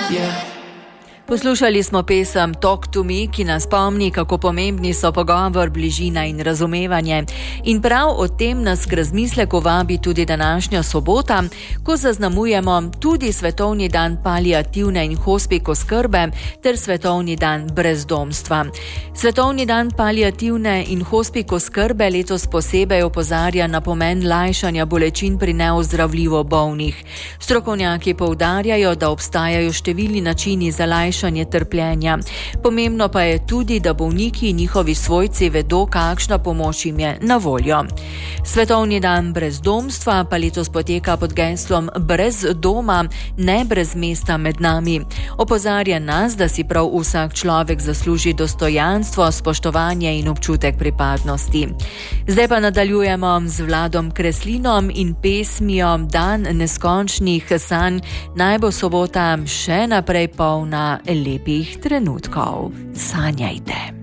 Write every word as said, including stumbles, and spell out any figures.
Poslušali smo pesem Talk to me, ki nas spomni, kako pomembni so pogovor, bližina in razumevanje. In prav o tem nas k razmisleku vabi tudi današnja sobota, ko zaznamujemo tudi Svetovni dan paliativne in hospic oskrbe ter Svetovni dan brezdomstva. Svetovni dan paliativne in hospic oskrbe letos posebej opozarja na pomen lajšanja bolečin pri neozdravljivo bolnih. Strokovnjaki poudarjajo, da obstajajo številni načini za lajšanje trpljenja. Pomembno pa je tudi, da bolniki in njihovi svojci vedo, kakšna pomoč jim je na voljo. Svetovni dan brezdomstva pa letos poteka pod geslom Brez doma, ne brez mesta med nami. Opozarja nas, da si prav vsak človek zasluži dostojanstvo, spoštovanje in občutek pripadnosti. Zdaj pa nadaljujemo z Vladom Kreslinom in pesmijo Dan neskončnih sanj. Naj bo sobota še naprej polna lepih trenutkov. Sanjajte.